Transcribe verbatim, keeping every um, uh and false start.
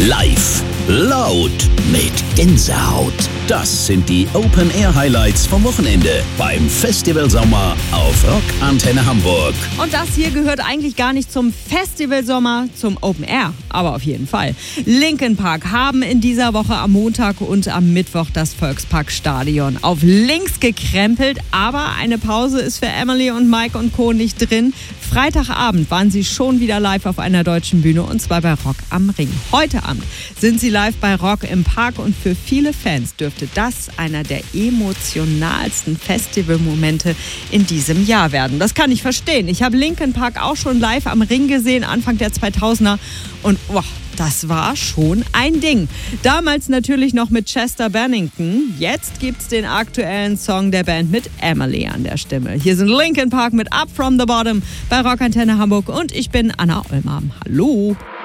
Live, laut, mit Gänsehaut. Das sind die Open-Air-Highlights vom Wochenende beim Festival Sommer auf Rock Antenne Hamburg. Und das hier gehört eigentlich gar nicht zum Festival Sommer, zum Open Air, aber auf jeden Fall. Linkin Park haben in dieser Woche am Montag und am Mittwoch das Volksparkstadion auf links gekrempelt, aber eine Pause ist für Emily und Mike und Co. nicht drin. Freitagabend waren sie schon wieder live auf einer deutschen Bühne und zwar bei Rock am Ring. Heute Abend sind sie live bei Rock im Park und für viele Fans dürfte das einer der emotionalsten Festivalmomente in diesem Jahr werden. Das kann ich verstehen. Ich habe Linkin Park auch schon live am Ring gesehen, Anfang der zweitausender und boah, das war schon ein Ding. Damals natürlich noch mit Chester Bennington. Jetzt gibt's den aktuellen Song der Band mit Emily an der Stimme. Hier sind Linkin Park mit Up From The Bottom bei Rock Antenne Hamburg und ich bin Anna Ollmann. Hallo.